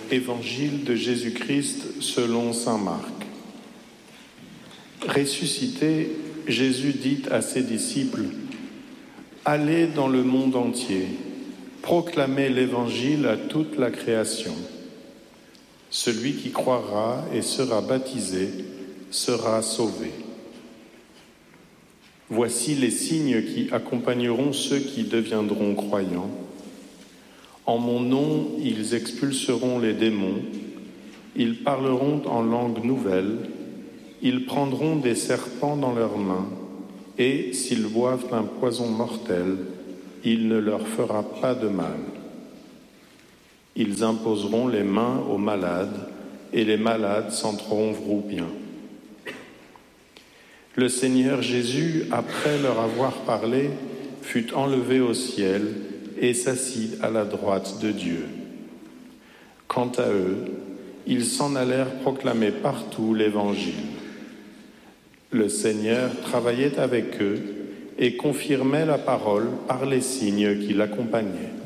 Évangile de Jésus-Christ selon saint Marc. Ressuscité, Jésus dit à ses disciples : « Allez dans le monde entier, proclamez l'Évangile à toute la création. Celui qui croira et sera baptisé sera sauvé. Voici les signes qui accompagneront ceux qui deviendront croyants. En mon nom, ils expulseront les démons, ils parleront en langue nouvelle, ils prendront des serpents dans leurs mains, et s'ils boivent un poison mortel, il ne leur fera pas de mal. Ils imposeront les mains aux malades, et les malades s'en trouveront bien. » Le Seigneur Jésus, après leur avoir parlé, fut enlevé au ciel et s'assit à la droite de Dieu. Quant à eux, ils s'en allèrent proclamer partout l'Évangile. Le Seigneur travaillait avec eux et confirmait la parole par les signes qui l'accompagnaient.